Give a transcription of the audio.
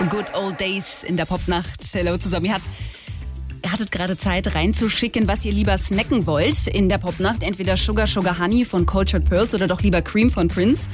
Good Old Days in der Popnacht. Hello zusammen. Ihr hattet gerade Zeit reinzuschicken, was ihr lieber snacken wollt in der Popnacht. Entweder Sugar Sugar Honey von Cultured Pearls oder doch lieber Cream von Prince.